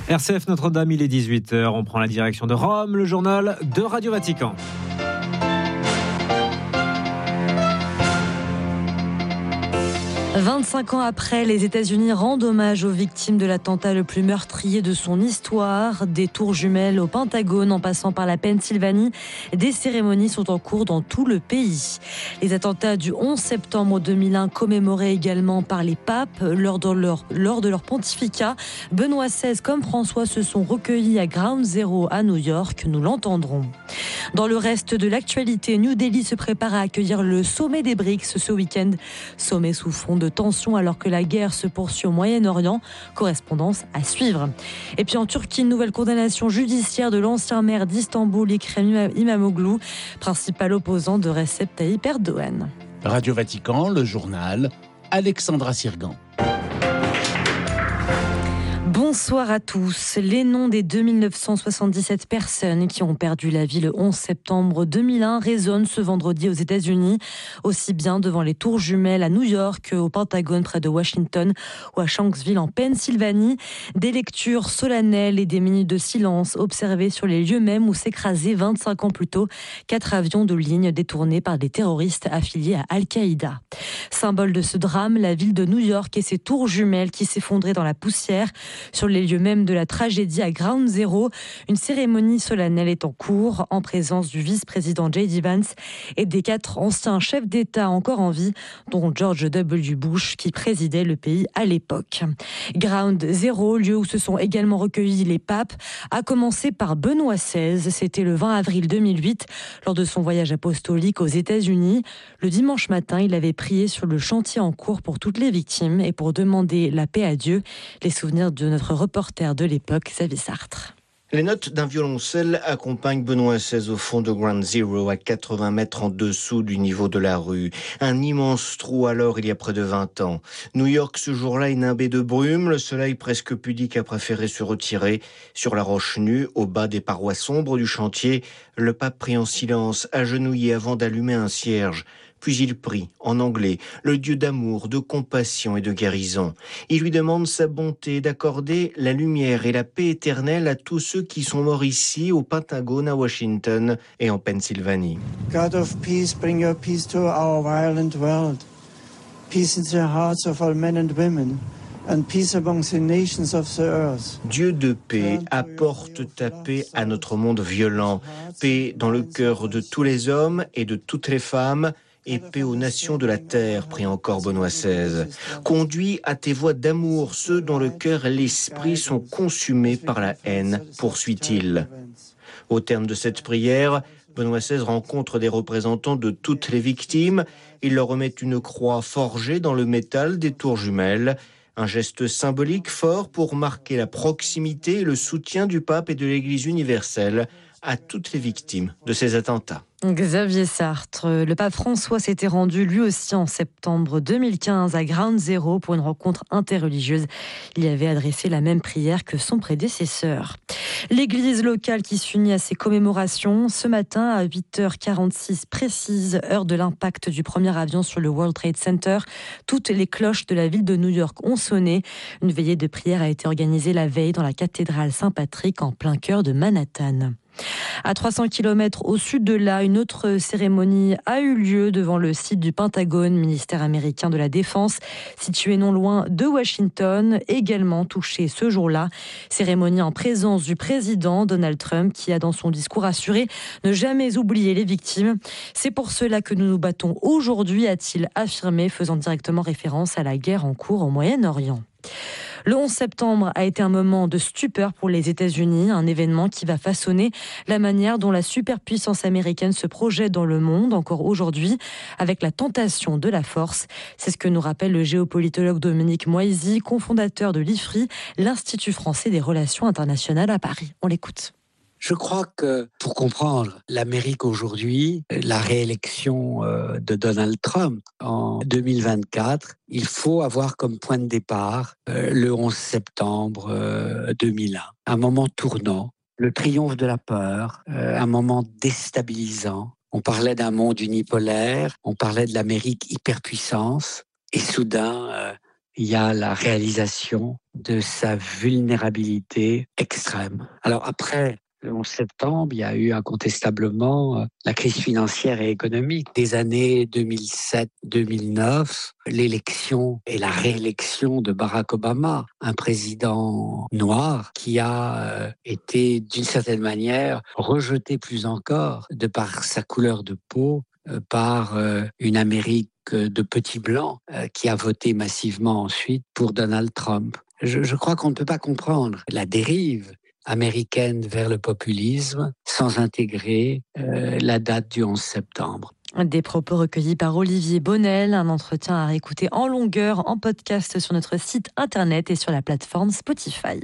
RCF Notre-Dame, il est 18h. On prend la direction de Rome, le journal de Radio Vatican. « 25 ans après, les États-Unis rendent hommage aux victimes de l'attentat le plus meurtrier de son histoire. Des tours jumelles au Pentagone en passant par la Pennsylvanie, des cérémonies sont en cours dans tout le pays. Les attentats du 11 septembre 2001 commémorés également par les papes lors de leur pontificat. Benoît XVI comme François se sont recueillis à Ground Zero à New York, nous l'entendrons. Dans le reste de l'actualité, New Delhi se prépare à accueillir le sommet des BRICS ce week-end. Sommet sous fond de tension alors que la guerre se poursuit au Moyen-Orient. Correspondance à suivre. Et puis en Turquie, une nouvelle condamnation judiciaire de l'ancien maire d'Istanbul, Ekrem İmamoğlu, principal opposant de Recep Tayyip Erdogan. Radio Vatican, le journal, Alexandra Sirgan. Bonsoir à tous. Les noms des 2977 personnes qui ont perdu la vie le 11 septembre 2001 résonnent ce vendredi aux États-Unis, aussi bien devant les tours jumelles à New York, au Pentagone près de Washington ou à Shanksville en Pennsylvanie. Des lectures solennelles et des minutes de silence observées sur les lieux mêmes où s'écrasaient 25 ans plus tôt 4 avions de ligne détournés par des terroristes affiliés à Al-Qaïda. Symbole de ce drame, la ville de New York et ses tours jumelles qui s'effondraient dans la poussière. Sur les lieux mêmes de la tragédie à Ground Zero, une cérémonie solennelle est en cours en présence du vice-président J.D. Vance et des 4 anciens chefs d'État encore en vie, dont George W. Bush qui présidait le pays à l'époque. Ground Zero, lieu où se sont également recueillis les papes, a commencé par Benoît XVI. C'était le 20 avril 2008, lors de son voyage apostolique aux États-Unis. Le dimanche matin, il avait prié sur le chantier en cours pour toutes les victimes et pour demander la paix à Dieu. Les souvenirs de notre reporter de l'époque, Xavier Sartre. Les notes d'un violoncelle accompagnent Benoît XVI au fond de Ground Zero, à 80 mètres en dessous du niveau de la rue. Un immense trou alors, il y a près de 20 ans. New York, ce jour-là, est nimbé de brume. Le soleil presque pudique a préféré se retirer. Sur la roche nue, au bas des parois sombres du chantier, le pape prie en silence, agenouillé avant d'allumer un cierge. Puis il prie, en anglais, le Dieu d'amour, de compassion et de guérison. Il lui demande sa bonté d'accorder la lumière et la paix éternelle à tous ceux qui sont morts ici, au Pentagone, à Washington et en Pennsylvanie. God of peace, bring your peace to our violent world. Peace in the hearts of all men and women. And peace among the nations of the earth. Dieu de paix, apporte ta paix à notre monde violent. Paix dans le cœur de tous les hommes et de toutes les femmes. Et paix aux nations de la terre, prie encore Benoît XVI. Conduis à tes voies d'amour ceux dont le cœur et l'esprit sont consumés par la haine, poursuit-il. Au terme de cette prière, Benoît XVI rencontre des représentants de toutes les victimes. Il leur remet une croix forgée dans le métal des tours jumelles. Un geste symbolique fort pour marquer la proximité et le soutien du pape et de l'Église universelle à toutes les victimes de ces attentats. Xavier Sartre, le pape François s'était rendu lui aussi en septembre 2015 à Ground Zero pour une rencontre interreligieuse. Il y avait adressé la même prière que son prédécesseur. L'église locale qui s'unit à ces commémorations, ce matin à 8h46 précise, heure de l'impact du premier avion sur le World Trade Center, toutes les cloches de la ville de New York ont sonné. Une veillée de prière a été organisée la veille dans la cathédrale Saint-Patrick en plein cœur de Manhattan. À 300 km au sud de là, une autre cérémonie a eu lieu devant le site du Pentagone, ministère américain de la Défense, situé non loin de Washington, également touché ce jour-là. Cérémonie en présence du président Donald Trump, qui a dans son discours assuré ne jamais oublier les victimes. C'est pour cela que nous nous battons aujourd'hui, a-t-il affirmé, faisant directement référence à la guerre en cours au Moyen-Orient. Le 11 septembre a été un moment de stupeur pour les États-Unis, un événement qui va façonner la manière dont la superpuissance américaine se projette dans le monde, encore aujourd'hui, avec la tentation de la force. C'est ce que nous rappelle le géopolitologue Dominique Moisy, cofondateur de l'IFRI, l'Institut français des relations internationales à Paris. On l'écoute. Je crois que pour comprendre l'Amérique aujourd'hui, la réélection de Donald Trump en 2024, il faut avoir comme point de départ le 11 septembre 2001. Un moment tournant, le triomphe de la peur, un moment déstabilisant. On parlait d'un monde unipolaire, on parlait de l'Amérique hyperpuissance, et soudain, il y a la réalisation de sa vulnérabilité extrême. Alors après, le 11 septembre, il y a eu incontestablement la crise financière et économique des années 2007-2009, l'élection et la réélection de Barack Obama, un président noir qui a été d'une certaine manière rejeté plus encore de par sa couleur de peau, par une Amérique de petits blancs qui a voté massivement ensuite pour Donald Trump. Je crois qu'on ne peut pas comprendre la dérive américaine vers le populisme sans intégrer la date du 11 septembre. Des propos recueillis par Olivier Bonnel, un entretien à réécouter en longueur en podcast sur notre site internet et sur la plateforme Spotify.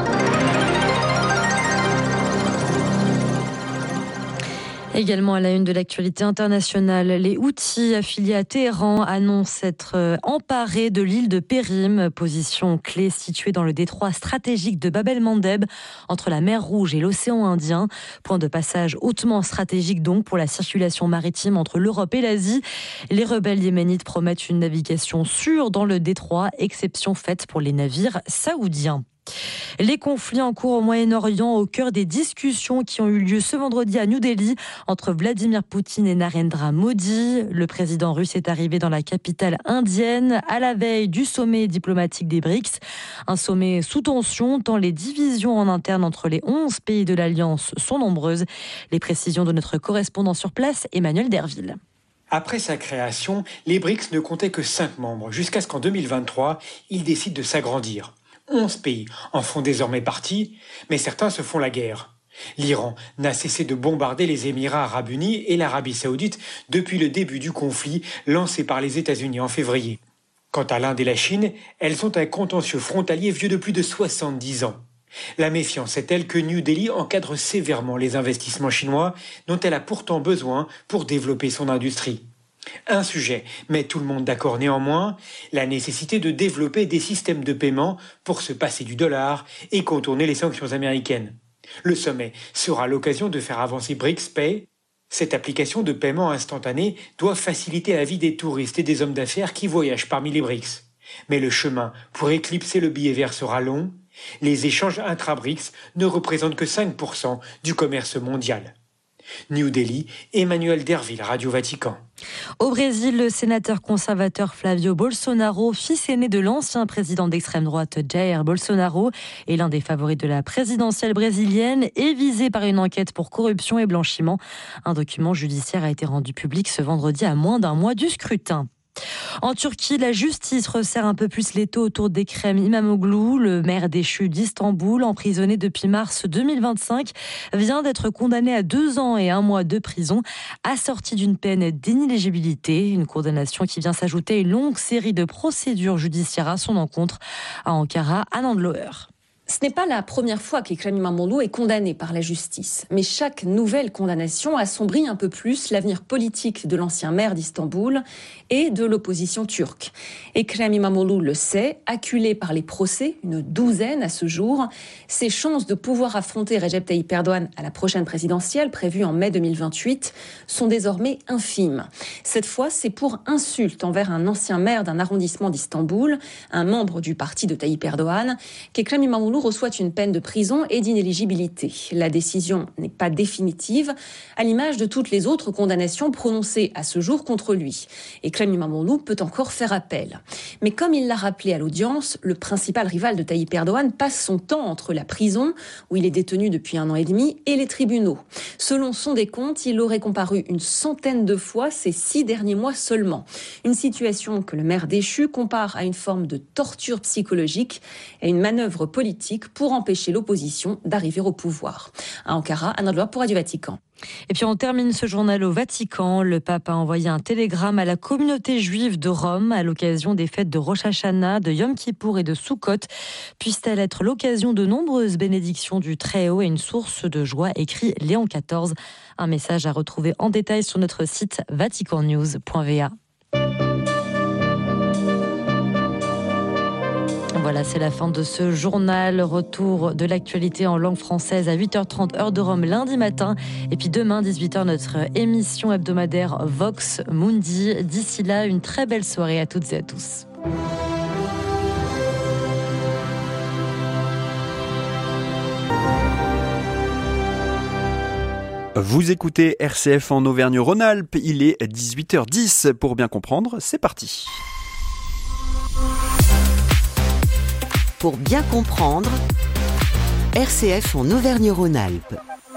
Également à la une de l'actualité internationale, les Houthis affiliés à Téhéran annoncent être emparés de l'île de Périm, position clé située dans le détroit stratégique de Bab el-Mandeb, entre la mer Rouge et l'océan Indien. Point de passage hautement stratégique donc pour la circulation maritime entre l'Europe et l'Asie. Les rebelles yéménites promettent une navigation sûre dans le détroit, exception faite pour les navires saoudiens. Les conflits en cours au Moyen-Orient au cœur des discussions qui ont eu lieu ce vendredi à New Delhi entre Vladimir Poutine et Narendra Modi. Le président russe est arrivé dans la capitale indienne à la veille du sommet diplomatique des BRICS. Un sommet sous tension tant les divisions en interne entre les 11 pays de l'Alliance sont nombreuses. Les précisions de notre correspondant sur place, Emmanuel Derville. Après sa création, les BRICS ne comptaient que 5 membres jusqu'à ce qu'en 2023, ils décident de s'agrandir. 11 pays en font désormais partie, mais certains se font la guerre. L'Iran n'a cessé de bombarder les Émirats arabes unis et l'Arabie saoudite depuis le début du conflit lancé par les États-Unis en février. Quant à l'Inde et la Chine, elles ont un contentieux frontalier vieux de plus de 70 ans. La méfiance est telle que New Delhi encadre sévèrement les investissements chinois dont elle a pourtant besoin pour développer son industrie. Un sujet met tout le monde d'accord néanmoins, la nécessité de développer des systèmes de paiement pour se passer du dollar et contourner les sanctions américaines. Le sommet sera l'occasion de faire avancer BRICS Pay. Cette application de paiement instantané doit faciliter la vie des touristes et des hommes d'affaires qui voyagent parmi les BRICS. Mais le chemin pour éclipser le billet vert sera long. Les échanges intra-BRICS ne représentent que 5% du commerce mondial. New Delhi, Emmanuel Derville, Radio Vatican. Au Brésil, le sénateur conservateur Flavio Bolsonaro, fils aîné de l'ancien président d'extrême droite Jair Bolsonaro et l'un des favoris de la présidentielle brésilienne, est visé par une enquête pour corruption et blanchiment. Un document judiciaire a été rendu public ce vendredi à moins d'un mois du scrutin. En Turquie, la justice resserre un peu plus l'étau autour d'Ekrem İmamoğlu, le maire déchu d'Istanbul, emprisonné depuis mars 2025, vient d'être condamné à 2 ans et 1 mois de prison, assorti d'une peine d'inéligibilité, une condamnation qui vient s'ajouter à une longue série de procédures judiciaires à son encontre à Ankara, à Nandloer. Ce n'est pas la première fois qu'Ekrem İmamoğlu est condamné par la justice. Mais chaque nouvelle condamnation assombrit un peu plus l'avenir politique de l'ancien maire d'Istanbul et de l'opposition turque. Ekrem İmamoğlu le sait, acculé par les procès, une 12aine à ce jour, ses chances de pouvoir affronter Recep Tayyip Erdogan à la prochaine présidentielle, prévue en mai 2028, sont désormais infimes. Cette fois, c'est pour insulte envers un ancien maire d'un arrondissement d'Istanbul, un membre du parti de Tayyip Erdogan, qu'Ekrem İmamoğlu reçoit une peine de prison et d'inéligibilité. La décision n'est pas définitive, à l'image de toutes les autres condamnations prononcées à ce jour contre lui. Ekrem İmamoğlu peut encore faire appel. Mais comme il l'a rappelé à l'audience, le principal rival de Tayyip Erdogan passe son temps entre la prison, où il est détenu depuis 1 an et demi, et les tribunaux. Selon son décompte, il aurait comparu une centaine de fois ces 6 derniers mois seulement. Une situation que le maire déchu compare à une forme de torture psychologique et une manœuvre politique pour empêcher l'opposition d'arriver au pouvoir. À Ankara, Anna Loire pour Radio Vatican. Et puis on termine ce journal au Vatican. Le pape a envoyé un télégramme à la communauté juive de Rome à l'occasion des fêtes de Rosh Hashanah, de Yom Kippour et de Sukkot. Puisse-t-elle être l'occasion de nombreuses bénédictions du Très-Haut et une source de joie, écrit Léon XIV. Un message à retrouver en détail sur notre site vaticannews.va. Voilà, c'est la fin de ce journal. Retour de l'actualité en langue française à 8h30 heure de Rome lundi matin. Et puis demain, 18h, notre émission hebdomadaire Vox Mundi. D'ici là, une très belle soirée à toutes et à tous. Vous écoutez RCF en Auvergne-Rhône-Alpes, il est 18h10. Pour bien comprendre, c'est parti. Pour bien comprendre, RCF en Auvergne-Rhône-Alpes.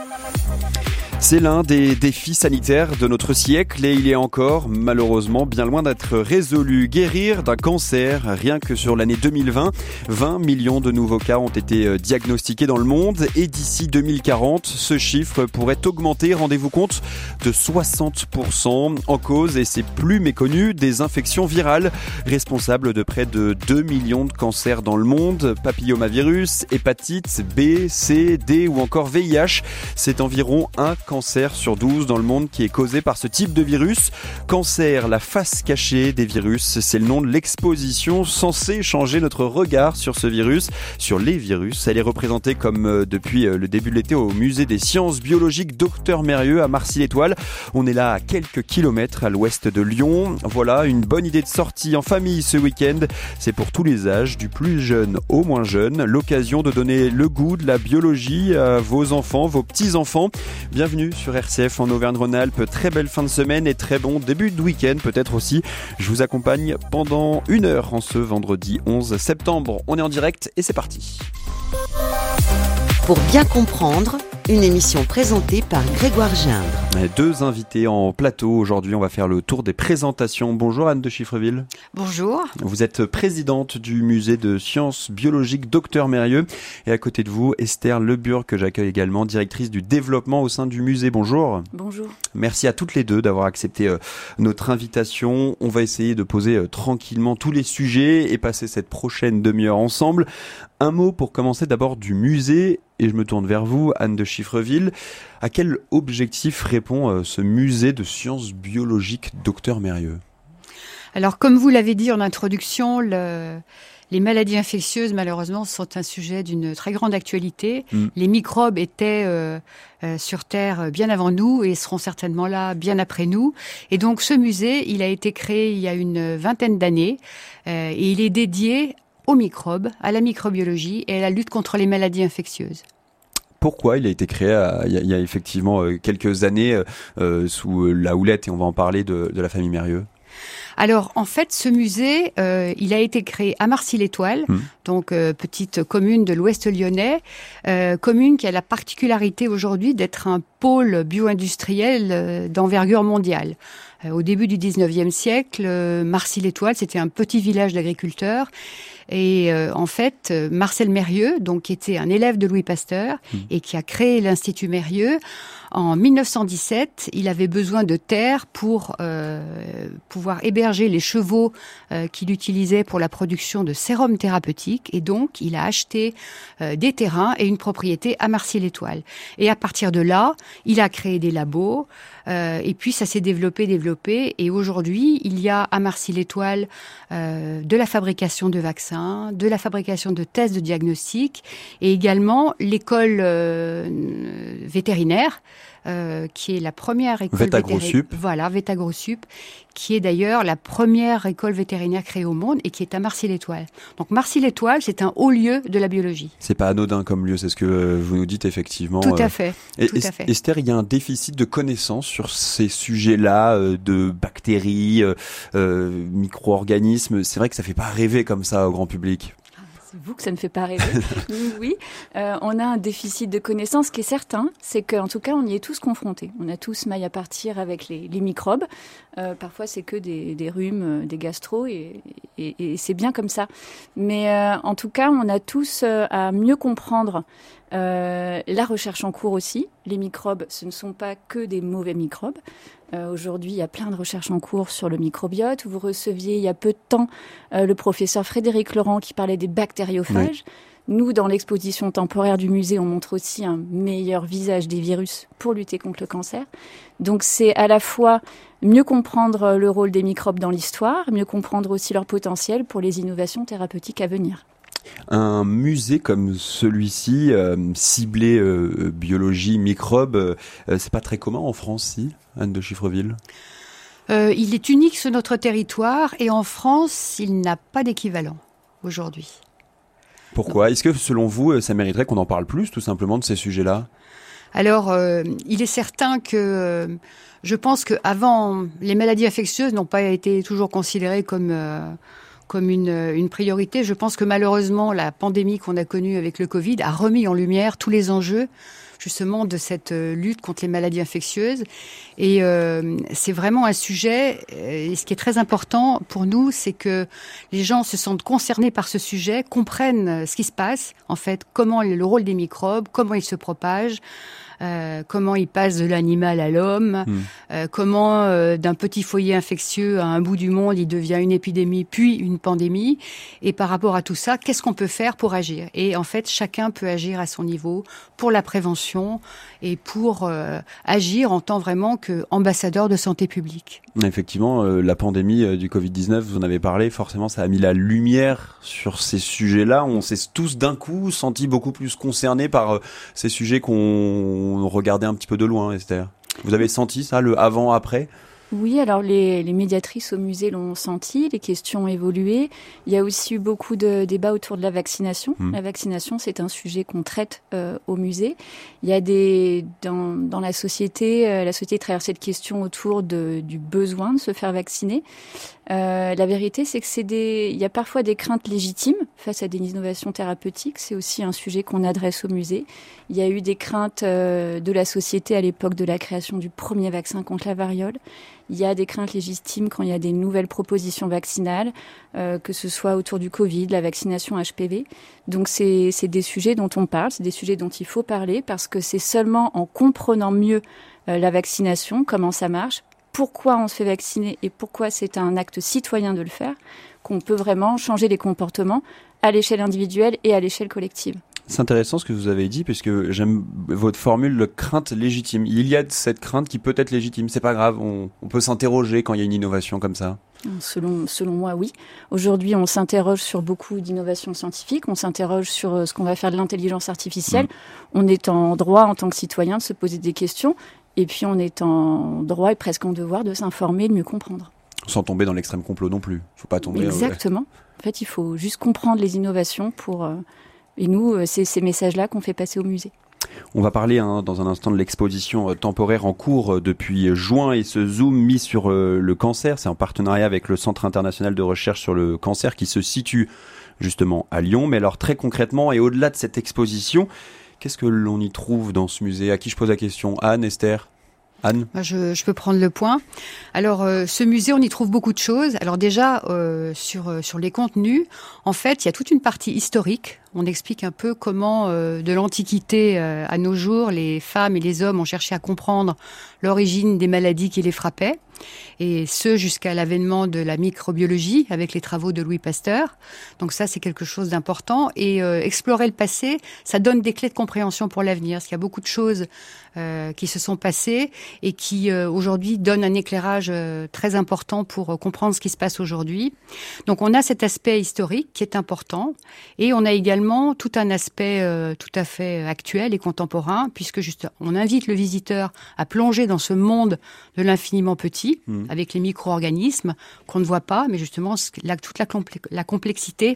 C'est l'un des défis sanitaires de notre siècle et il est encore, malheureusement, bien loin d'être résolu. Guérir d'un cancer, rien que sur l'année 2020, 20 millions de nouveaux cas ont été diagnostiqués dans le monde et d'ici 2040, ce chiffre pourrait augmenter, rendez-vous compte, de 60%. En cause, et c'est plus méconnu, des infections virales responsables de près de 2 millions de cancers dans le monde. Papillomavirus, hépatite B, C, D ou encore VIH, c'est environ un cancer sur 12 dans le monde qui est causé par ce type de virus. Cancer, la face cachée des virus, c'est le nom de l'exposition censée changer notre regard sur ce virus, sur les virus. Elle est représentée comme depuis le début de l'été au musée des sciences biologiques Dr Mérieux à Marcy-l'Étoile. On est là à quelques kilomètres à l'ouest de Lyon. Voilà une bonne idée de sortie en famille ce week-end. C'est pour tous les âges, du plus jeune au moins jeune. L'occasion de donner le goût de la biologie à vos enfants, vos petits-enfants. Bienvenue sur RCF en Auvergne-Rhône-Alpes. Très belle fin de semaine et très bon début de week-end peut-être aussi. Je vous accompagne pendant 1 heure en ce vendredi 11 septembre. On est en direct et c'est parti. Pour bien comprendre, une émission présentée par Grégoire Gindre. 2 invités en plateau. Aujourd'hui, on va faire le tour des présentations. Bonjour Anne de Chiffreville. Bonjour. Vous êtes présidente du musée de sciences biologiques Dr Mérieux. Et à côté de vous, Esther Leburg, que j'accueille également, directrice du développement au sein du musée. Bonjour. Bonjour. Merci à toutes les deux d'avoir accepté notre invitation. On va essayer de poser tranquillement tous les sujets et passer cette prochaine demi-heure ensemble. Un mot pour commencer d'abord du musée, et je me tourne vers vous, Anne de Chiffreville. À quel objectif répond ce musée de sciences biologiques Dr Mérieux ? Alors, comme vous l'avez dit en introduction, les maladies infectieuses, malheureusement, sont un sujet d'une très grande actualité. Les microbes étaient sur Terre bien avant nous et seront certainement là bien après nous. Et donc, ce musée, il a été créé il y a une vingtaine d'années et il est dédié aux microbes, à la microbiologie et à la lutte contre les maladies infectieuses. Pourquoi il a été créé il y a effectivement quelques années sous la houlette, et on va en parler de la famille Mérieux? Alors, en fait, ce musée, il a été créé à Marcy-l'Étoile, donc petite commune de l'Ouest lyonnais, commune qui a la particularité aujourd'hui d'être un pôle bio-industriel d'envergure mondiale. Au début du 19e siècle, Marcy-l'Étoile, c'était un petit village d'agriculteurs. Et en fait, Marcel Mérieux, donc qui était un élève de Louis Pasteur et qui a créé l'Institut Mérieux, en 1917, il avait besoin de terre pour pouvoir héberger les chevaux qu'il utilisait pour la production de sérum thérapeutique. Et donc, il a acheté des terrains et une propriété à Marcy-l'Étoile. Et à partir de là, il a créé des labos. Et puis, ça s'est développé. Et aujourd'hui, il y a à Marcy-l'Étoile de la fabrication de vaccins, de la fabrication de tests de diagnostic et également l'école vétérinaire, qui est la première école vétérinaire. Voilà, VétagroSup, qui est d'ailleurs la première école vétérinaire créée au monde et qui est à Marcy-l'Étoile. Donc Marcy-l'Étoile, c'est un haut lieu de la biologie. C'est pas anodin comme lieu, c'est ce que vous nous dites effectivement. Tout à fait. Tout à fait. Esther, il y a un déficit de connaissances sur ces sujets-là, de bactéries, micro-organismes. C'est vrai que ça fait pas rêver comme ça au grand public. C'est vous que ça ne fait pas rêver. Oui, on a un déficit de connaissances qui est certain, c'est qu'en tout cas, on y est tous confrontés. On a tous maille à partir avec les microbes. Parfois, c'est que des rhumes, des gastro, et c'est bien comme ça. Mais en tout cas, on a tous à mieux comprendre la recherche en cours aussi. Les microbes, ce ne sont pas que des mauvais microbes. Aujourd'hui, il y a plein de recherches en cours sur le microbiote. Vous receviez il y a peu de temps le professeur Frédéric Laurent qui parlait des bactériophages. Oui. Nous, dans l'exposition temporaire du musée, on montre aussi un meilleur visage des virus pour lutter contre le cancer. Donc c'est à la fois mieux comprendre le rôle des microbes dans l'histoire, mieux comprendre aussi leur potentiel pour les innovations thérapeutiques à venir. Un musée comme celui-ci, ciblé biologie, microbes, c'est pas très commun en France, si, Anne de Chiffreville? Il est unique sur notre territoire et en France, il n'a pas d'équivalent aujourd'hui. Pourquoi ? Est-ce que selon vous, ça mériterait qu'on en parle plus tout simplement de ces sujets-là ? Alors, il est certain que je pense qu'avant, les maladies infectieuses n'ont pas été toujours considérées comme une priorité. Je pense que malheureusement, la pandémie qu'on a connue avec le Covid a remis en lumière tous les enjeux justement de cette lutte contre les maladies infectieuses. Et c'est vraiment un sujet, et ce qui est très important pour nous, c'est que les gens se sentent concernés par ce sujet, comprennent ce qui se passe, en fait, comment le rôle des microbes, comment ils se propagent, comment il passe de l'animal à l'homme, comment d'un petit foyer infectieux à un bout du monde, il devient une épidémie, puis une pandémie. Et par rapport à tout ça, qu'est-ce qu'on peut faire pour agir ? Et en fait, chacun peut agir à son niveau pour la prévention et pour agir en tant vraiment qu'ambassadeur de santé publique. Effectivement, la pandémie du Covid-19, vous en avez parlé, forcément ça a mis la lumière sur ces sujets-là. On s'est tous d'un coup sentis beaucoup plus concernés par ces sujets qu'on regardait un petit peu de loin, Esther. Vous avez senti ça, le avant-après ? Oui, alors les médiatrices au musée l'ont senti, les questions ont évolué. Il y a aussi eu beaucoup de débats autour de la vaccination. La vaccination, c'est un sujet qu'on traite au musée. Il y a dans la société traverse cette question autour du besoin de se faire vacciner. La vérité, c'est que il y a parfois des craintes légitimes face à des innovations thérapeutiques. C'est aussi un sujet qu'on adresse au musée. Il y a eu des craintes de la société à l'époque de la création du premier vaccin contre la variole. Il y a des craintes légitimes quand il y a des nouvelles propositions vaccinales, que ce soit autour du Covid, la vaccination HPV. Donc c'est des sujets dont on parle, c'est des sujets dont il faut parler parce que c'est seulement en comprenant mieux la vaccination, comment ça marche, pourquoi on se fait vacciner et pourquoi c'est un acte citoyen de le faire, qu'on peut vraiment changer les comportements à l'échelle individuelle et à l'échelle collective. C'est intéressant ce que vous avez dit, puisque j'aime votre formule de crainte légitime. Il y a cette crainte qui peut être légitime, c'est pas grave, on peut s'interroger quand il y a une innovation comme ça. Selon moi, oui. Aujourd'hui, on s'interroge sur beaucoup d'innovations scientifiques, on s'interroge sur ce qu'on va faire de l'intelligence artificielle. On est en droit, en tant que citoyen, de se poser des questions, et puis on est en droit et presque en devoir de s'informer, de mieux comprendre. Sans tomber dans l'extrême complot non plus. Faut pas tomber. Exactement. En fait, il faut juste comprendre les innovations pour... Et nous, c'est ces messages-là qu'on fait passer au musée. On va parler dans un instant de l'exposition temporaire en cours depuis juin et ce zoom mis sur le cancer. C'est en partenariat avec le Centre international de recherche sur le cancer qui se situe justement à Lyon. Mais alors très concrètement et au-delà de cette exposition, qu'est-ce que l'on y trouve dans ce musée ? À qui je pose la question ? Anne, Esther ? Anne ? Je peux prendre le point. Alors, ce musée, on y trouve beaucoup de choses. Alors déjà, sur les contenus, en fait, il y a toute une partie historique. On explique un peu comment, de l'Antiquité à nos jours, les femmes et les hommes ont cherché à comprendre l'origine des maladies qui les frappaient. Et ce, jusqu'à l'avènement de la microbiologie, avec les travaux de Louis Pasteur. Donc ça, c'est quelque chose d'important. Et explorer le passé, ça donne des clés de compréhension pour l'avenir. Parce qu'il y a beaucoup de choses qui se sont passées et qui, aujourd'hui, donnent un éclairage très important pour comprendre ce qui se passe aujourd'hui. Donc on a cet aspect historique qui est important. Et on a également tout un aspect tout à fait actuel et contemporain, puisque on invite le visiteur à plonger dans ce monde de l'infiniment petit, avec les micro-organismes qu'on ne voit pas, mais justement toute la complexité,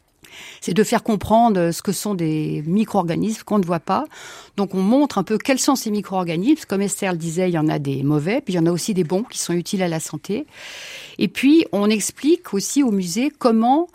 c'est de faire comprendre ce que sont des micro-organismes qu'on ne voit pas. Donc on montre un peu quels sont ces micro-organismes. Comme Esther le disait, il y en a des mauvais, puis il y en a aussi des bons qui sont utiles à la santé. Et puis on explique aussi au musée comment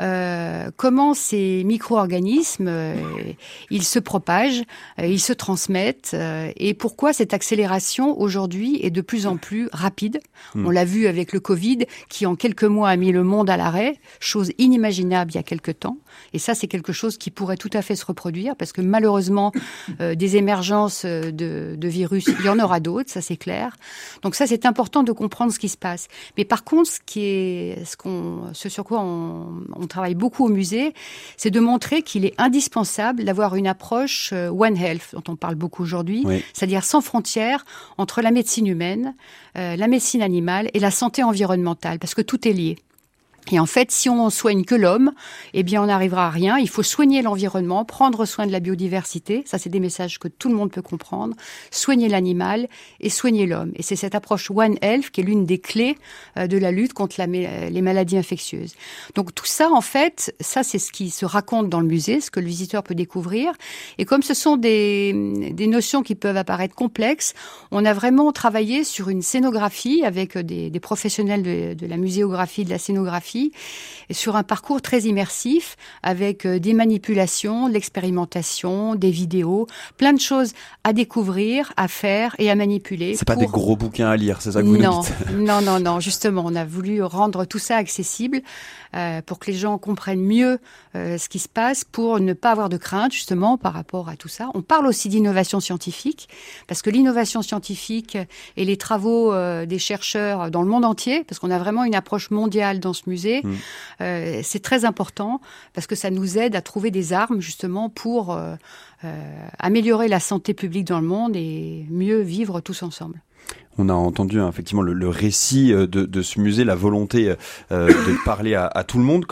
ces micro-organismes ils se propagent, ils se transmettent et pourquoi cette accélération aujourd'hui est de plus en plus rapide. On l'a vu avec le Covid qui en quelques mois a mis le monde à l'arrêt, chose inimaginable il y a quelques temps. Et ça, c'est quelque chose qui pourrait tout à fait se reproduire parce que malheureusement, des émergences de virus, il y en aura d'autres, ça c'est clair. Donc ça, c'est important de comprendre ce qui se passe. Mais par contre, ce sur quoi on travaille beaucoup au musée, c'est de montrer qu'il est indispensable d'avoir une approche One Health, dont on parle beaucoup aujourd'hui, c'est-à-dire sans frontières entre la médecine humaine, la médecine animale et la santé environnementale, parce que tout est lié. Et en fait, si on soigne que l'homme, eh bien, on n'arrivera à rien. Il faut soigner l'environnement, prendre soin de la biodiversité. Ça, c'est des messages que tout le monde peut comprendre. Soigner l'animal et soigner l'homme. Et c'est cette approche One Health qui est l'une des clés de la lutte contre les maladies infectieuses. Donc, tout ça, en fait, ça, c'est ce qui se raconte dans le musée, ce que le visiteur peut découvrir. Et comme ce sont des notions qui peuvent apparaître complexes, on a vraiment travaillé sur une scénographie avec des professionnels de la muséographie, de la scénographie, et sur un parcours très immersif avec des manipulations, de l'expérimentation, des vidéos, plein de choses à découvrir, à faire et à manipuler. C'est pas des gros bouquins à lire, c'est ça que vous nous dites? Non. Justement, on a voulu rendre tout ça accessible pour que les gens comprennent mieux ce qui se passe, pour ne pas avoir de crainte justement par rapport à tout ça. On parle aussi d'innovation scientifique, parce que l'innovation scientifique et les travaux des chercheurs dans le monde entier, parce qu'on a vraiment une approche mondiale dans ce musée, c'est très important, parce que ça nous aide à trouver des armes justement pour améliorer la santé publique dans le monde et mieux vivre tous ensemble. On a entendu effectivement le récit de ce musée, la volonté de parler à tout le monde.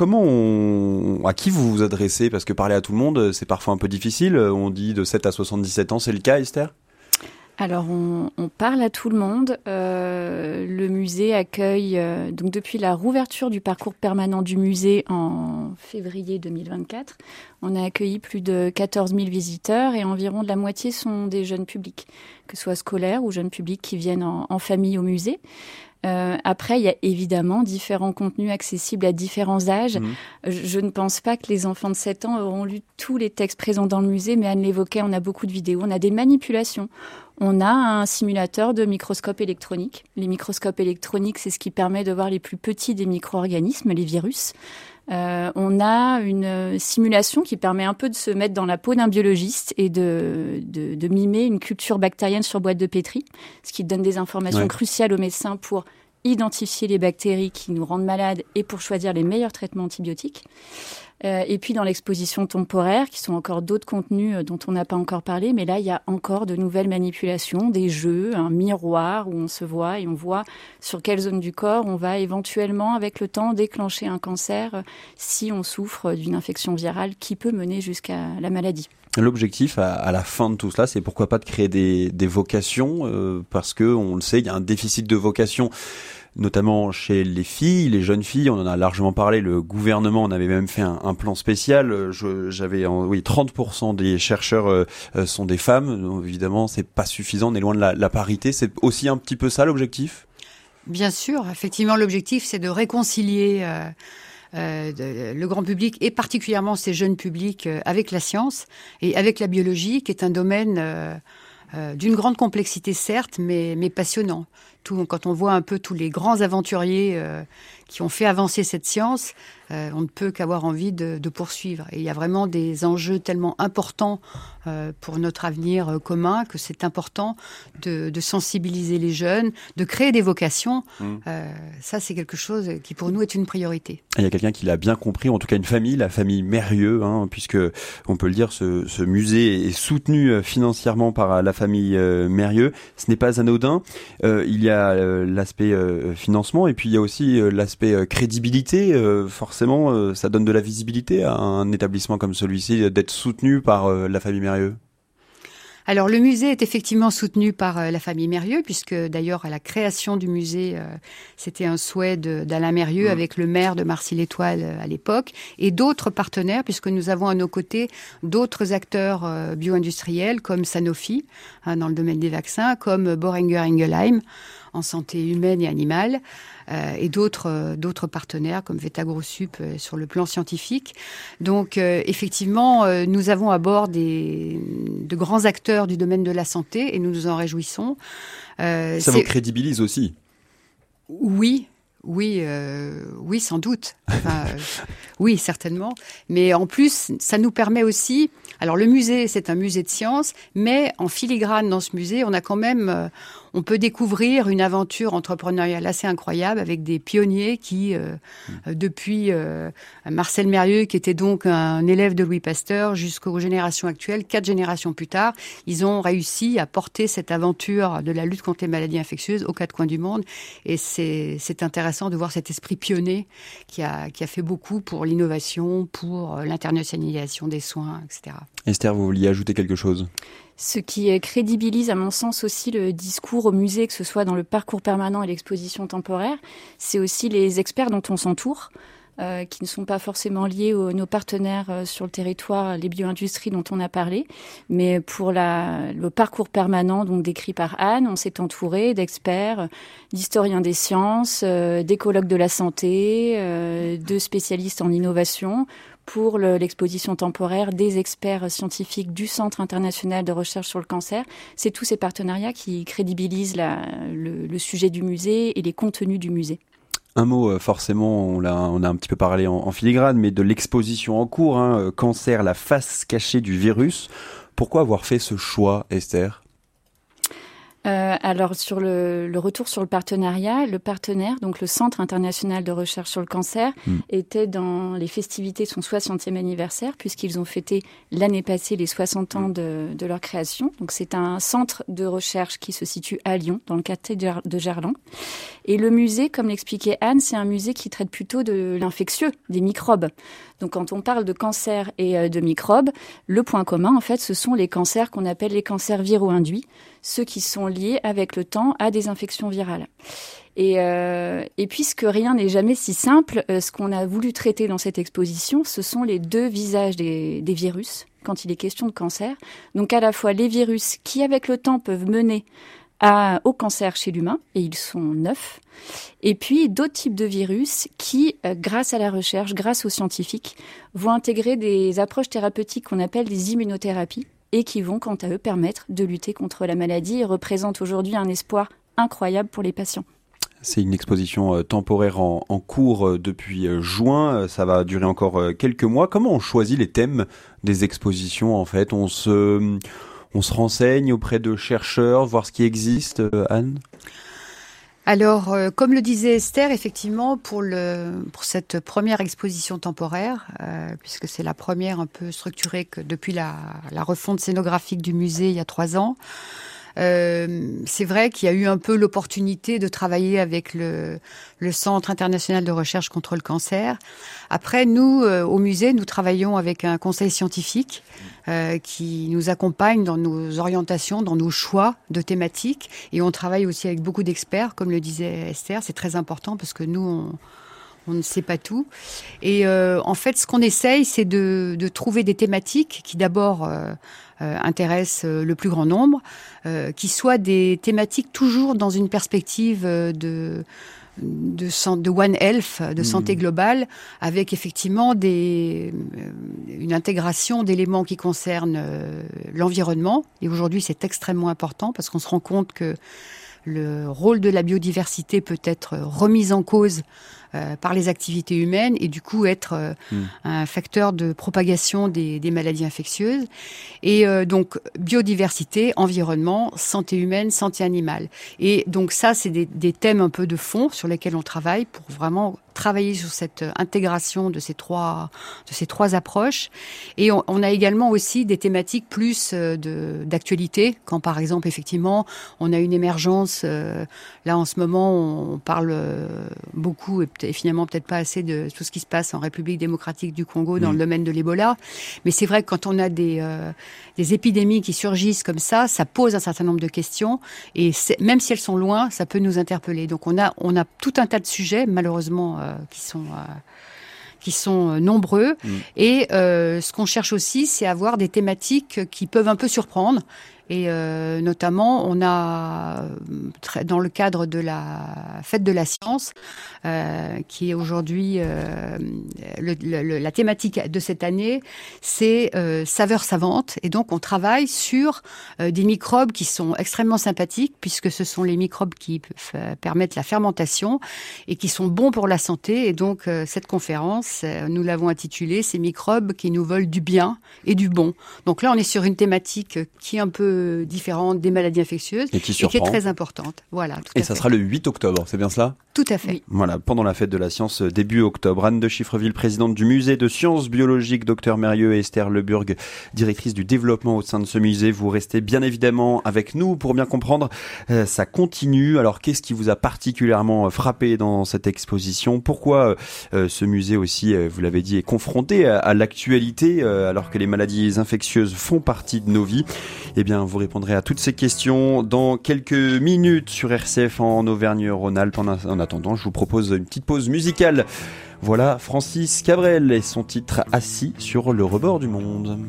À qui vous vous adressez? Parce que parler à tout le monde, c'est parfois un peu difficile. On dit de 7 à 77 ans, c'est le cas, Esther? Alors, on parle à tout le monde. Le musée accueille, donc depuis la rouverture du parcours permanent du musée en février 2024, on a accueilli plus de 14 000 visiteurs et environ de la moitié sont des jeunes publics, que ce soit scolaires ou jeunes publics qui viennent en famille au musée. Après, il y a évidemment différents contenus accessibles à différents âges. Je ne pense pas que les enfants de 7 ans auront lu tous les textes présents dans le musée, mais Anne l'évoquait, on a beaucoup de vidéos, on a des manipulations. On a un simulateur de microscope électronique. Les microscopes électroniques, c'est ce qui permet de voir les plus petits des micro-organismes, les virus. On a une simulation qui permet un peu de se mettre dans la peau d'un biologiste et de mimer une culture bactérienne sur boîte de pétri, ce qui donne des informations cruciales aux médecins pour identifier les bactéries qui nous rendent malades et pour choisir les meilleurs traitements antibiotiques. Et puis dans l'exposition temporaire, qui sont encore d'autres contenus dont on n'a pas encore parlé, mais là, il y a encore de nouvelles manipulations, des jeux, un miroir où on se voit et on voit sur quelle zone du corps on va éventuellement, avec le temps, déclencher un cancer si on souffre d'une infection virale qui peut mener jusqu'à la maladie. L'objectif à la fin de tout cela, c'est pourquoi pas de créer des vocations, parce que on le sait, il y a un déficit de vocations, notamment chez les filles, les jeunes filles. On en a largement parlé. Le gouvernement en avait même fait un plan spécial. 30% des chercheurs sont des femmes. Donc, évidemment, c'est pas suffisant. On est loin de la parité. C'est aussi un petit peu ça l'objectif. Bien sûr, effectivement, l'objectif, c'est de réconcilier le grand public et particulièrement ces jeunes publics avec la science et avec la biologie, qui est un domaine d'une grande complexité certes, mais passionnant. Quand on voit un peu tous les grands aventuriers qui ont fait avancer cette science, on ne peut qu'avoir envie de poursuivre. Et il y a vraiment des enjeux tellement importants pour notre avenir commun que c'est important de sensibiliser les jeunes, de créer des vocations. Ça, c'est quelque chose qui pour nous est une priorité. Il y a quelqu'un qui l'a bien compris, en tout cas une famille, la famille Mérieux, puisque on peut le dire, ce musée est soutenu financièrement par la famille Mérieux. Ce n'est pas anodin. Il y a l'aspect financement et puis il y a aussi l'aspect crédibilité. Forcément, ça donne de la visibilité à un établissement comme celui-ci d'être soutenu par la famille Mérieux. Alors le musée est effectivement soutenu par la famille Mérieux, puisque d'ailleurs à la création du musée, c'était un souhait d'Alain Mérieux avec le maire de Marcy-l'Étoile à l'époque, et d'autres partenaires, puisque nous avons à nos côtés d'autres acteurs bio-industriels comme Sanofi dans le domaine des vaccins, comme Boehringer Ingelheim en santé humaine et animale, et d'autres partenaires comme Vetagrosup sur le plan scientifique. Donc effectivement, nous avons à bord de grands acteurs du domaine de la santé et nous nous en réjouissons. Ça vous crédibilise aussi? Oui, sans doute. Oui, certainement. Mais en plus, ça nous permet aussi... Alors le musée, c'est un musée de sciences, mais en filigrane dans ce musée, on a quand même... on peut découvrir une aventure entrepreneuriale assez incroyable avec des pionniers qui, depuis Marcel Mérieux, qui était donc un élève de Louis Pasteur, jusqu'aux générations actuelles, 4 générations plus tard, ils ont réussi à porter cette aventure de la lutte contre les maladies infectieuses aux 4 coins du monde. Et c'est intéressant intéressant de voir cet esprit pionnier qui a fait beaucoup pour l'innovation, pour l'internationalisation des soins, etc. Esther, vous vouliez ajouter quelque chose ? Ce qui crédibilise, à mon sens, aussi le discours au musée, que ce soit dans le parcours permanent et l'exposition temporaire, c'est aussi les experts dont on s'entoure, qui ne sont pas forcément liés aux nos partenaires sur le territoire, les bio-industries dont on a parlé. Mais pour le parcours permanent, donc décrit par Anne, on s'est entouré d'experts, d'historiens des sciences, d'écologues de la santé, de spécialistes en innovation, pour l'exposition temporaire des experts scientifiques du Centre international de recherche sur le cancer. C'est tous ces partenariats qui crédibilisent le sujet du musée et les contenus du musée. Un mot, forcément, on a un petit peu parlé en filigrane, mais de l'exposition en cours, cancer, la face cachée du virus. Pourquoi avoir fait ce choix, Esther ? Alors sur le retour sur le partenariat, le partenaire, donc le Centre international de recherche sur le cancer, était dans les festivités de son 60e anniversaire, puisqu'ils ont fêté l'année passée les 60 ans de leur création. Donc c'est un centre de recherche qui se situe à Lyon, dans le quartier de Gerland. Et le musée, comme l'expliquait Anne, c'est un musée qui traite plutôt de l'infectieux, des microbes. Donc quand on parle de cancer et de microbes, le point commun, en fait, ce sont les cancers qu'on appelle les cancers viraux induits, ceux qui sont liés avec le temps à des infections virales. Et puisque rien n'est jamais si simple, ce qu'on a voulu traiter dans cette exposition, ce sont les deux visages des virus, quand il est question de cancer. Donc à la fois les virus qui, avec le temps, peuvent mener au cancer chez l'humain, et ils sont 9, et puis d'autres types de virus qui, grâce à la recherche, grâce aux scientifiques, vont intégrer des approches thérapeutiques qu'on appelle des immunothérapies, et qui vont, quant à eux, permettre de lutter contre la maladie et représentent aujourd'hui un espoir incroyable pour les patients. C'est une exposition temporaire en cours depuis juin. Ça va durer encore quelques mois. Comment on choisit les thèmes des expositions, en fait ? On se renseigne auprès de chercheurs, voir ce qui existe, Anne ? Alors, comme le disait Esther, effectivement, pour cette première exposition temporaire, puisque c'est la première un peu structurée que depuis la refonte scénographique du musée il y a 3 ans, c'est vrai qu'il y a eu un peu l'opportunité de travailler avec le Centre international de recherche contre le cancer. Après, nous, au musée, nous travaillons avec un conseil scientifique qui nous accompagne dans nos orientations, dans nos choix de thématiques. Et on travaille aussi avec beaucoup d'experts, comme le disait Esther. C'est très important parce que nous, on ne sait pas tout. Et en fait, ce qu'on essaye, c'est de trouver des thématiques qui d'abord intéressent le plus grand nombre, qui soient des thématiques toujours dans une perspective de One Health, de santé globale, avec effectivement une intégration d'éléments qui concernent l'environnement. Et aujourd'hui, c'est extrêmement important parce qu'on se rend compte que le rôle de la biodiversité peut être remis en cause par les activités humaines et du coup être un facteur de propagation des maladies infectieuses. Et donc biodiversité, environnement, santé humaine, santé animale. Et donc ça, c'est des thèmes un peu de fond sur lesquels on travaille pour vraiment travailler sur cette intégration de ces trois approches. Et on a également aussi des thématiques plus d'actualité, quand par exemple, effectivement, on a une émergence. Là, en ce moment, on parle beaucoup, et finalement peut-être pas assez, de tout ce qui se passe en République démocratique du Congo dans le domaine de l'Ebola. Mais c'est vrai que quand on a des épidémies qui surgissent comme ça pose un certain nombre de questions. Et même si elles sont loin, ça peut nous interpeller. Donc on a tout un tas de sujets, malheureusement, qui sont nombreux. Et ce qu'on cherche aussi, c'est avoir des thématiques qui peuvent un peu surprendre. Et notamment, on a, dans le cadre de la Fête de la Science, qui est aujourd'hui la thématique de cette année, c'est saveurs savantes. Et donc, on travaille sur des microbes qui sont extrêmement sympathiques, puisque ce sont les microbes qui permettent la fermentation et qui sont bons pour la santé. Et donc, cette conférence, nous l'avons intitulée « Ces microbes qui nous veulent du bien et du bon ». Donc là, on est sur une thématique qui est un peu différente des maladies infectieuses et qui est très importante. Voilà. Et ça sera le 8 octobre, c'est bien cela ? Tout à fait. Oui. Voilà, pendant la fête de la science début octobre. Anne de Chiffreville, présidente du musée de sciences biologiques, Dr Mérieux, et Esther Leburg, directrice du développement au sein de ce musée. Vous restez bien évidemment avec nous pour bien comprendre. Ça continue. Alors, qu'est-ce qui vous a particulièrement frappé dans cette exposition ? Pourquoi ce musée aussi, vous l'avez dit, est confronté à l'actualité alors que les maladies infectieuses font partie de nos vies ? Eh bien, vous répondrez à toutes ces questions dans quelques minutes sur RCF en Auvergne-Rhône-Alpes. En attendant, je vous propose une petite pause musicale. Voilà Francis Cabrel et son titre « Assis sur le rebord du monde ».